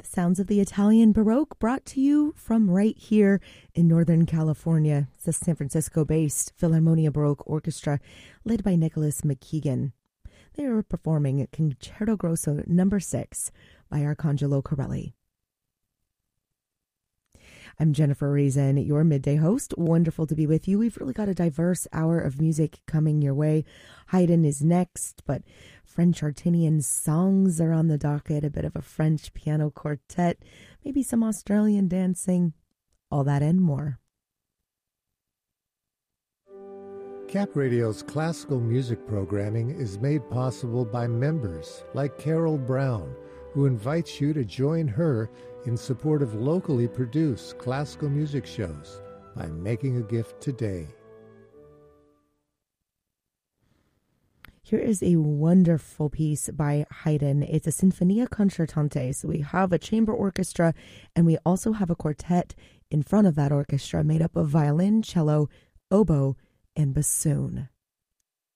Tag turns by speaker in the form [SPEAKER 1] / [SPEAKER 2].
[SPEAKER 1] Sounds of the Italian Baroque brought to you from right here in Northern California. It's the San Francisco-based Philharmonia Baroque Orchestra led by Nicholas McKeegan. They are performing Concerto Grosso No. 6 by Arcangelo Corelli. I'm Jennifer Reason, your midday host. Wonderful to be with you. We've really got a diverse hour of music coming your way. Haydn is next, but French Artinian songs are on the docket, a bit of a French piano quartet, maybe some Australian dancing, all that and more.
[SPEAKER 2] Cap Radio's classical music programming is made possible by members like Carol Brown, who invites you to join her in support of locally produced classical music shows by making a gift today.
[SPEAKER 1] Here is a wonderful piece by Haydn. It's a Sinfonia Concertante. So we have a chamber orchestra and we also have a quartet in front of that orchestra made up of violin, cello, oboe, and bassoon.